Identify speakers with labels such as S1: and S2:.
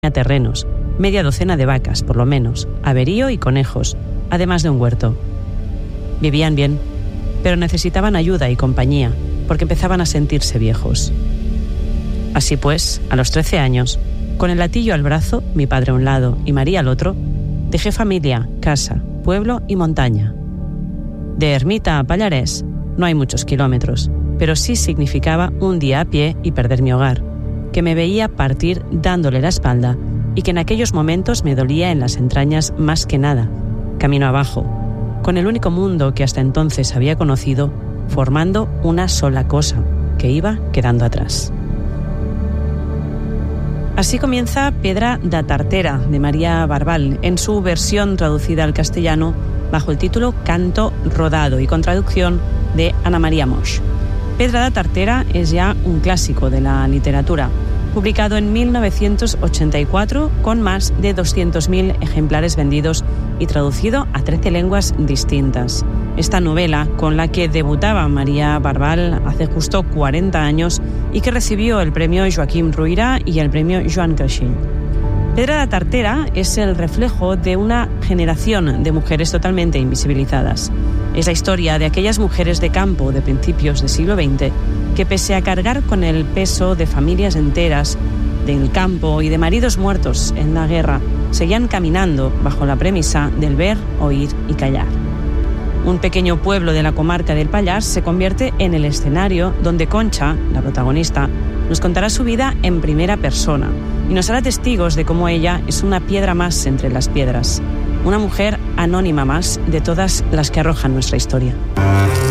S1: terrenos, media docena de vacas, por lo menos, averío y conejos, además de un huerto. Vivían bien, pero necesitaban ayuda y compañía, porque empezaban a sentirse viejos. Así pues, a los 13 años, con el latillo al brazo, mi padre a un lado y María al otro, dejé familia, casa, pueblo y montaña. De Ermita a Pallarés no hay muchos kilómetros, pero sí significaba un día a pie y perder mi hogar, que me veía partir dándole la espalda y que en aquellos momentos me dolía en las entrañas más que nada, camino abajo, con el único mundo que hasta entonces había conocido, formando una sola cosa, que iba quedando atrás. Así comienza Pedra da Tartera, de María Barbal, en su versión traducida al castellano bajo el título Canto rodado y con traducción de Ana María Moix. Pedra da Tartera es ya un clásico de la literatura, publicado en 1984 con más de 200.000 ejemplares vendidos y traducido a 13 lenguas distintas. Esta novela, con la que debutaba María Barbal hace justo 40 años y que recibió el premio Joaquim Ruyra y el premio Joan Cauchy. Pedra da Tartera es el reflejo de una generación de mujeres totalmente invisibilizadas. Es la historia de aquellas mujeres de campo de principios del siglo XX que, pese a cargar con el peso de familias enteras del campo y de maridos muertos en la guerra, seguían caminando bajo la premisa del ver, oír y callar. Un pequeño pueblo de la comarca del Pallars se convierte en el escenario donde Concha, la protagonista, nos contará su vida en primera persona y nos hará testigos de cómo ella es una piedra más entre las piedras, una mujer anónima más de todas las que arrojan nuestra historia.